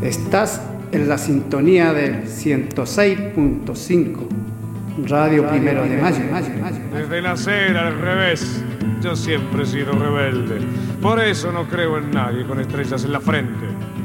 Estás en la sintonía del 106.5, Radio Primero de Mayo. Desde nacer al revés, yo siempre he sido rebelde. Por eso no creo en nadie con estrellas en la frente.